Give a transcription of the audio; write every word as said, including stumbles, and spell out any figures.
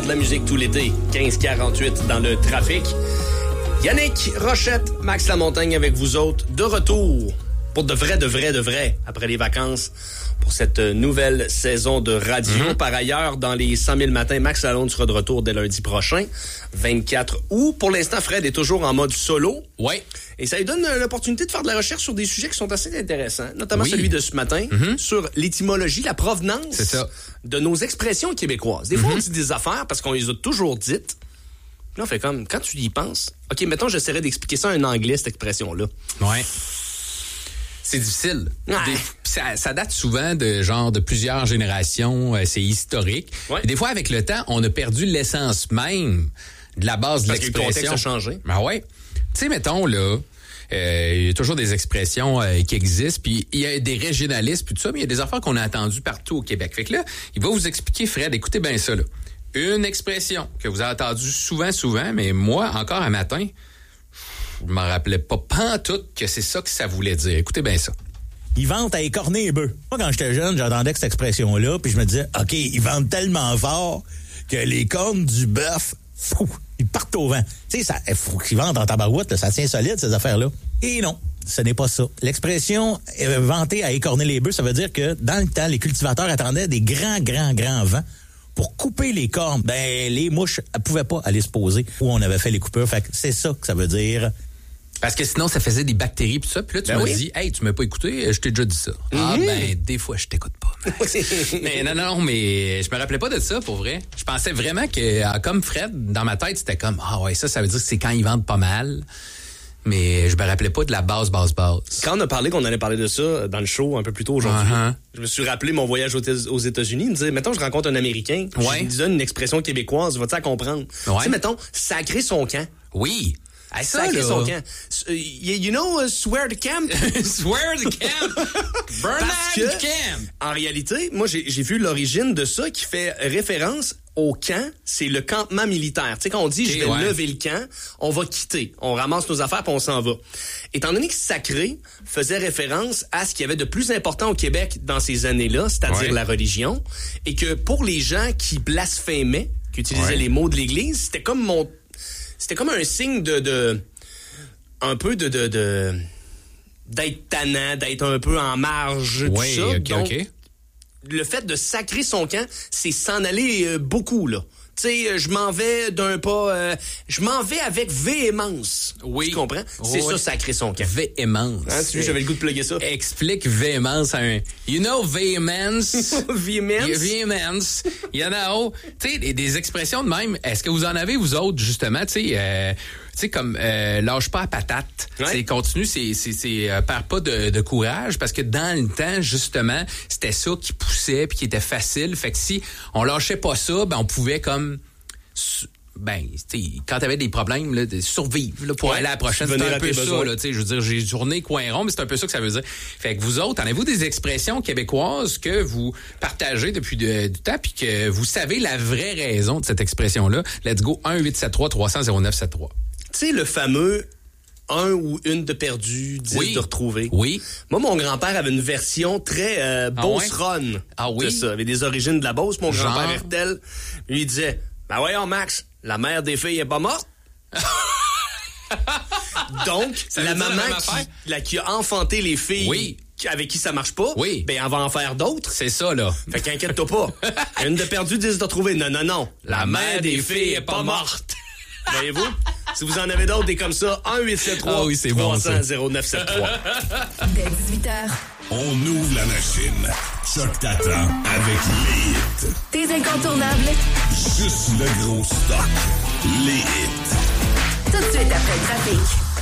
de la musique tout l'été. quinze quarante-huit dans le trafic. Yannick Rochette, Max Lamontagne avec vous autres, de retour pour de vrai, de vrai, de vrai, après les vacances, pour cette nouvelle saison de radio. Mm-hmm. Par ailleurs, dans les cent mille matins, Max Lalonde sera de retour dès lundi prochain, vingt-quatre août. Pour l'instant, Fred est toujours en mode solo. Oui. Et ça lui donne l'opportunité de faire de la recherche sur des sujets qui sont assez intéressants, notamment oui. celui de ce matin, mm-hmm. sur l'étymologie, la provenance C'est ça. de nos expressions québécoises. Des fois, mm-hmm. on dit des affaires parce qu'on les a toujours dites. Là, on fait comme, quand tu y penses, OK, mettons, j'essaierais d'expliquer ça en anglais, cette expression-là. Ouais. C'est difficile. Ouais. Des, ça, ça date souvent de genre de plusieurs générations, euh, c'est historique. Ouais. Et des fois, avec le temps, on a perdu l'essence même de la base de Parce l'expression. Parce que le contexte a changé. Ben ouais. Tu sais, mettons, là, euh, il y a toujours des expressions euh, qui existent, puis il y a des régionalistes, puis tout ça, mais il y a des affaires qu'on a entendues partout au Québec. Fait que là, il va vous expliquer, Fred, écoutez bien ça, là. Une expression que vous avez entendue souvent, souvent, mais moi, encore un matin, je m'en rappelais pas pantoute que c'est ça que ça voulait dire. Écoutez bien ça. Ils vendent à écorner les bœufs. Moi, quand j'étais jeune, j'entendais cette expression-là, puis je me disais, OK, ils vendent tellement fort que les cornes du bœuf, fou, ils partent au vent. Tu sais, ça, faut qu'ils vendent en tabarouette, là, ça tient solide, ces affaires-là. Et non, ce n'est pas ça. L'expression euh, vantée à écorner les bœufs, ça veut dire que, dans le temps, les cultivateurs attendaient des grands, grands, grands vents pour couper les cornes. Ben, les mouches ne pouvaient pas aller se poser où on avait fait les coupures. Fait que c'est ça que ça veut dire. Parce que sinon, ça faisait des bactéries pis ça. Puis là, tu ben m'as oui. dit, hey, tu m'as pas écouté, je t'ai déjà dit ça. Mm-hmm. Ah, ben, des fois, je t'écoute pas, Max. mais non, non, mais je me rappelais pas de ça, pour vrai. Je pensais vraiment que, comme Fred, dans ma tête, c'était comme, ah ouais, ça, ça veut dire que c'est quand ils vendent pas mal. Mais je me rappelais pas de la base, base, base. Quand on a parlé qu'on allait parler de ça dans le show un peu plus tôt aujourd'hui, uh-huh. je me suis rappelé mon voyage aux États-Unis. Il me disait, mettons, je rencontre un Américain, ouais. je lui donne une expression québécoise, vas-tu la comprendre? Ouais. Tu sais, mettons, sacrer son camp. Oui. Hey, sacrer son camp. You know, uh, swear to camp. Swear to camp. Bernard camp. En réalité, moi, j'ai, j'ai vu l'origine de ça qui fait référence au camp, c'est le campement militaire. Tu sais, quand on dit okay, je vais ouais. lever le camp, on va quitter. On ramasse nos affaires puis on s'en va. Étant donné que sacré faisait référence à ce qu'il y avait de plus important au Québec dans ces années-là, c'est-à-dire ouais. la religion, et que pour les gens qui blasphémaient, qui utilisaient ouais. les mots de l'Église, c'était comme mon... C'était comme un signe de... de un peu de... de, de d'être tannant, d'être un peu en marge, ouais, tout ça. Okay, Donc, okay. le fait de sacrer son camp, c'est s'en aller euh, beaucoup, là. Tu sais, je m'en vais d'un pas... Euh, je m'en vais avec véhémence. Oui. Tu comprends? C'est oui. ça, sacrer son camp. Véhémence. Hein, tu sais, j'avais le goût de plugger ça. Explique véhémence à un... You know véhémence? Véhémence? Véhémence. You know? Tu sais, des, des expressions de même. Est-ce que vous en avez, vous autres, justement, tu sais... Euh, tu sais, comme euh, lâche pas à patate. Ouais. C'est continue, c'est, c'est, c'est euh, perds pas de, de courage, parce que dans le temps, justement, c'était ça qui poussait puis qui était facile. Fait que si on lâchait pas ça, ben on pouvait comme... Ben, tu sais, quand t'avais des problèmes, là, de survivre là, pour ouais, aller à la prochaine, c'est un peu ça, là, tu sais, je veux dire, j'ai tourné coin rond, mais c'est un peu ça que ça veut dire. Fait que vous autres, en avez-vous des expressions québécoises que vous partagez depuis de, du temps, puis que vous savez la vraie raison de cette expression-là? Let's go, un huit sept trois trois cents zéro neuf sept trois. Tu sais, le fameux un ou une de perdu, dix oui. de retrouvé. Oui. Moi, mon grand-père avait une version très euh, beauceronne ah, ouais? ah oui? de ça. Il avait des origines de la Beauce. Mon Genre... grand-père Hertel, lui, il disait, ben voyons, Max, la mère des filles est pas morte. Donc, la maman la qui, la, qui a enfanté les filles oui. avec qui ça marche pas, oui. ben elle va en faire d'autres. C'est ça, là. Fait qu'inquiète-toi pas. Une de perdu, dix de retrouvé. Non, non, non. La, la mère des, des filles est pas morte. Voyez-vous? Si vous en avez d'autres, des comme ça, un huit sept trois trois cents zéro neuf sept trois. Dès dix-huit heures. On ouvre la machine. Choc t'attend avec les hits. Tes incontournables. Juste le gros stock. Les hits. Tout de suite après le trafic.